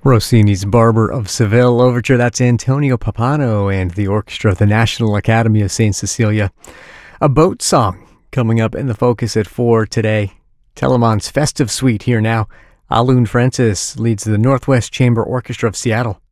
Rossini's Barber of Seville overture. That's Antonio Pappano and the orchestra of the National Academy of St. Cecilia. A boat song coming up in the focus at 4 today. Telemon's Festive Suite here now. Alun Francis leads the Northwest Chamber Orchestra of Seattle.